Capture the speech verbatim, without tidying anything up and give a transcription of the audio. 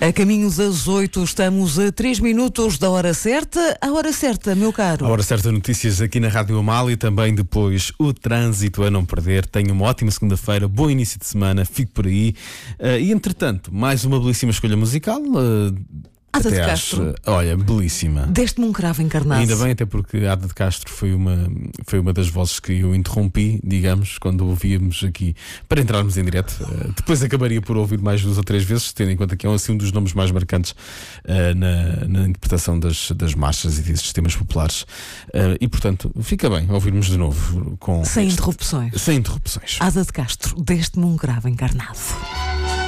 A caminho das oito, estamos a três minutos da hora certa. A hora certa, meu caro. A hora certa, notícias aqui na Rádio Amália e também depois o trânsito a não perder. Tenha uma ótima segunda-feira, bom início de semana, fico por aí. Uh, e entretanto, mais uma belíssima escolha musical. Uh, Ada de até Castro. Acho, olha, belíssima. Deste-me um cravo encarnado. Ainda bem, até porque a Ada de Castro foi uma, foi uma das vozes que eu interrompi, digamos, quando ouvíamos aqui, para entrarmos em direto. Uh, depois acabaria por ouvir mais duas ou três vezes, tendo em conta que é assim, um dos nomes mais marcantes uh, na, na interpretação das, das marchas e dos sistemas populares. Uh, e, portanto, fica bem ouvirmos de novo. Com Sem este, interrupções. Sem interrupções. Ada de Castro, deste-me um cravo encarnado.